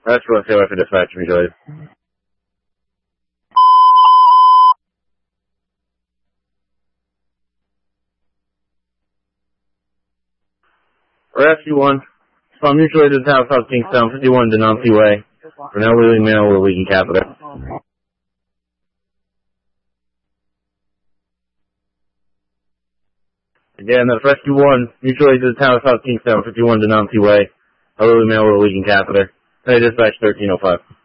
That's what I for dispatch, mutual aid. Rescue 1. From mutual aid to the town of South Kingstown, 51 Denoncy Way. For an elderly male with a leaking catheter. Again, that's Rescue 1. Mutual aid to the town of South Kingstown, 51 Denoncy Way. Elderly male with a leaking catheter. Hey, dispatch 1305.